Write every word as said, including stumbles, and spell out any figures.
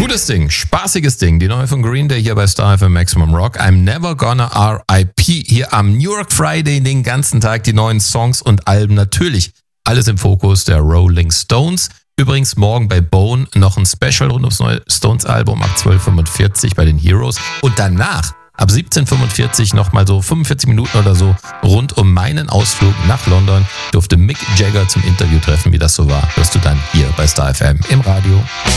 Gutes Ding, spaßiges Ding. Die neue von Green Day hier bei Star F M Maximum Rock. I'm Never Gonna R I P hier am New York Friday den ganzen Tag. Die neuen Songs und Alben natürlich. Alles im Fokus der Rolling Stones. Übrigens morgen bei Bone noch ein Special rund ums neue Stones-Album ab zwölf Uhr fünfundvierzig bei den Heroes. Und danach ab siebzehn Uhr fünfundvierzig nochmal so fünfundvierzig Minuten oder so rund um meinen Ausflug nach London. Durfte Mick Jagger zum Interview treffen, wie das so war. Hörst du dann hier bei Star F M im Radio.